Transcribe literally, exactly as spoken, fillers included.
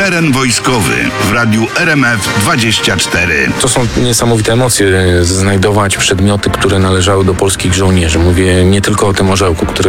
Teren wojskowy w radiu R M F dwadzieścia cztery. To są niesamowite emocje, znajdować przedmioty, które należały do polskich żołnierzy. Mówię nie tylko o tym orzełku, który